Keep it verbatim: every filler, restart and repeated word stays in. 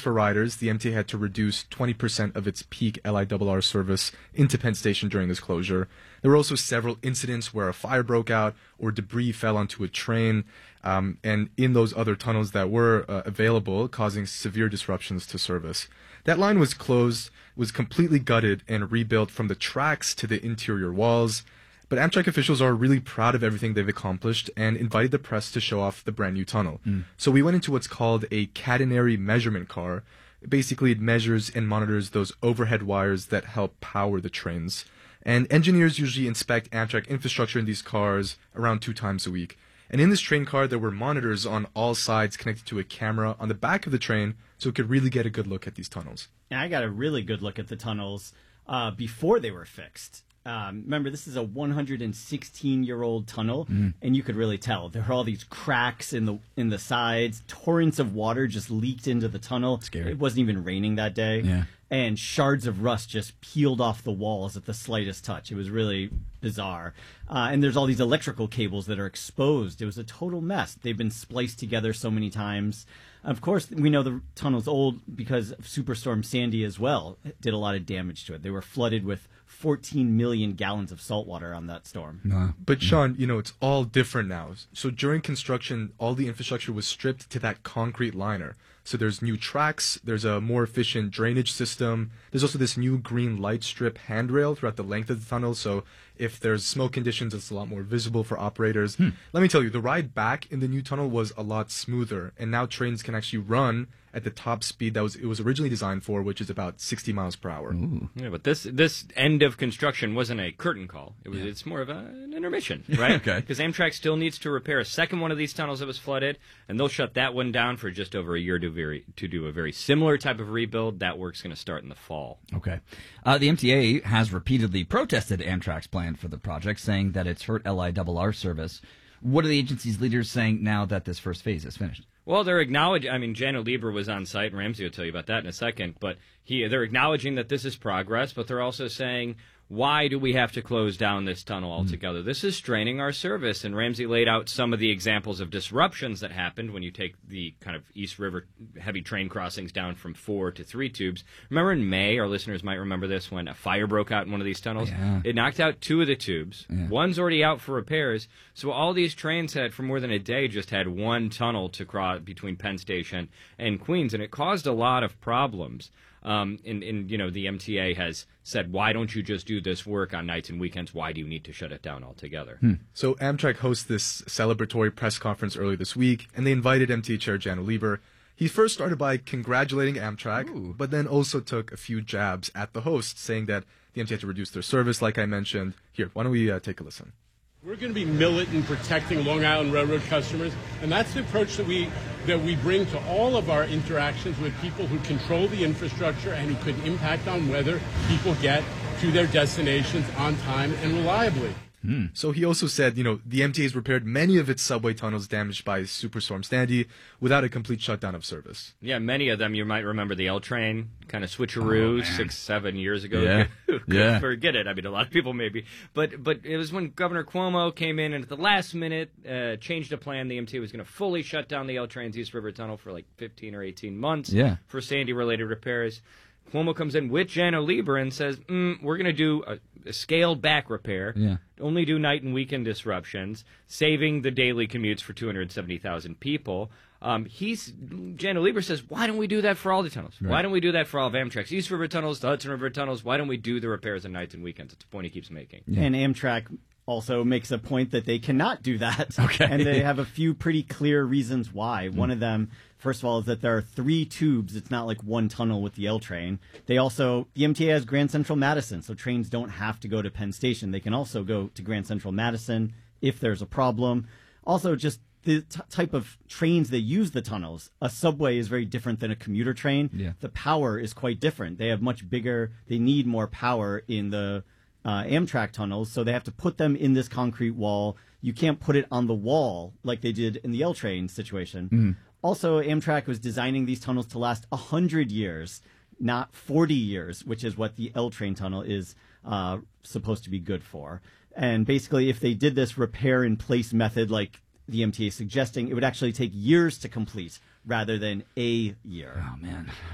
for riders, the M T A had to reduce twenty percent of its peak L I R R service into Penn Station during this closure. There were also several incidents where a fire broke out or debris fell onto a train, um, and in those other tunnels that were uh, available, causing severe disruptions to service. That line was closed, was completely gutted and rebuilt from the tracks to the interior walls. But Amtrak officials are really proud of everything they've accomplished and invited the press to show off the brand new tunnel. Mm. So we went into what's called a catenary measurement car. Basically, it measures and monitors those overhead wires that help power the trains. And engineers usually inspect Amtrak infrastructure in these cars around two times a week. And in this train car, there were monitors on all sides connected to a camera on the back of the train, so it could really get a good look at these tunnels. Yeah, I got a really good look at the tunnels uh, before they were fixed. Um, remember, this is a one hundred sixteen-year-old tunnel, mm. and you could really tell. There were all these cracks in the in the sides. Torrents of water just leaked into the tunnel. Scary. It wasn't even raining that day. Yeah. And shards of rust just peeled off the walls at the slightest touch. It was really bizarre. Uh, and there's all these electrical cables that are exposed. It was a total mess. They've been spliced together so many times. Of course, we know the tunnel's old because of Superstorm Sandy as well. It did a lot of damage to it. They were flooded with fourteen million gallons of salt water on that storm. Wow. But Sean, you know, it's all different now. So during construction, all the infrastructure was stripped to that concrete liner. So there's new tracks, there's a more efficient drainage system. There's also this new green light strip handrail throughout the length of the tunnel. So if there's smoke conditions, it's a lot more visible for operators. Hmm. Let me tell you, the ride back in the new tunnel was a lot smoother. And now trains can actually run at the top speed that was it was originally designed for, which is about sixty miles per hour. Ooh. Yeah, but this this end of construction wasn't a curtain call. It was yeah. It's more of a, an intermission, right? Okay. Because Amtrak still needs to repair a second one of these tunnels that was flooded, and they'll shut that one down for just over a year to very to do a very similar type of rebuild. That work's going to start in the fall. Okay. Uh, the M T A has repeatedly protested Amtrak's plan for the project, saying that it's hurt L I R R service. What are the agency's leaders saying now that this first phase is finished? Well, they're acknowledging, I mean, Janno Lieber was on site, and Ramsey will tell you about that in a second, but he, they're acknowledging that this is progress, but they're also saying, why do we have to close down this tunnel altogether? Mm. This is straining our service, and Ramsey laid out some of the examples of disruptions that happened when you take the kind of East River heavy train crossings down from four to three tubes. Remember in May, our listeners might remember this, when a fire broke out in one of these tunnels? Yeah. It knocked out two of the tubes. Yeah. One's already out for repairs, so all these trains had, for more than a day, just had one tunnel to cross between Penn Station and Queens, and it caused a lot of problems. Um, and, and, you know, the M T A has said, why don't you just do this work on nights and weekends? Why do you need to shut it down altogether? Hmm. So Amtrak hosts this celebratory press conference earlier this week, and they invited M T A Chair Janno Lieber. He first started by congratulating Amtrak, Ooh. but then also took a few jabs at the host, saying that the M T A had to reduce their service, like I mentioned. Here, why don't we uh, take a listen? We're going to be militant protecting Long Island Railroad customers, and that's the approach that we that we bring to all of our interactions with people who control the infrastructure and who could impact on whether people get to their destinations on time and reliably. Hmm. So he also said, you know, the M T A has repaired many of its subway tunnels damaged by Superstorm Sandy without a complete shutdown of service. Yeah, many of them, you might remember the L train kind of switcheroo oh, six, seven years ago. Yeah. yeah. Forget it. I mean, a lot of people maybe. But but it was when Governor Cuomo came in and at the last minute uh, changed a plan. The M T A was going to fully shut down the L train's East River Tunnel for like fifteen or eighteen months yeah. for Sandy-related repairs. Cuomo comes in with Janno Lieber and says, mm, we're going to do a, a scaled-back repair, yeah. only do night and weekend disruptions, saving the daily commutes for two hundred seventy thousand people. Um, he's Janno Lieber says, why don't we do that for all the tunnels? Right. Why don't we do that for all of Amtrak's East River tunnels, the Hudson River tunnels? Why don't we do the repairs on nights and weekends? It's a point he keeps making. Yeah. And Amtrak also makes a point that they cannot do that. Okay. And they have a few pretty clear reasons why. Mm. One of them, first of all, is that there are three tubes. It's not like one tunnel with the L train. They also, the M T A has Grand Central Madison, so trains don't have to go to Penn Station. They can also go to Grand Central Madison if there's a problem. Also, just the t- type of trains that use the tunnels. A subway is very different than a commuter train. Yeah. The power is quite different. They have much bigger, they need more power in the uh, Amtrak tunnels, so they have to put them in this concrete wall. You can't put it on the wall like they did in the L train situation. Mm. Also, Amtrak was designing these tunnels to last one hundred years, not forty years, which is what the L train tunnel is uh, supposed to be good for. And basically, if they did this repair in place method like the M T A is suggesting, it would actually take years to complete rather than a year. Oh, man.